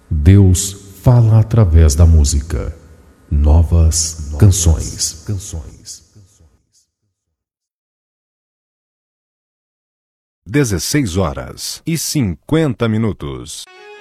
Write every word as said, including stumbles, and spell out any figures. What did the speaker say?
Deus fala através da música. Novas canções. dezesseis horas e cinquenta minutos.